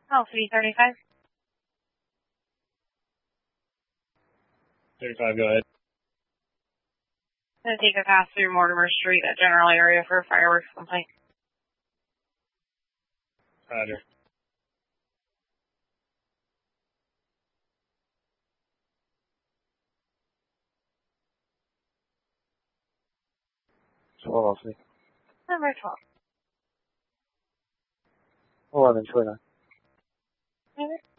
Oh, 335. 35, go ahead. Gonna take a pass through Mortimer Street, that general area for a fireworks complaint. Roger. Hold on, Number 12. 1129. Okay.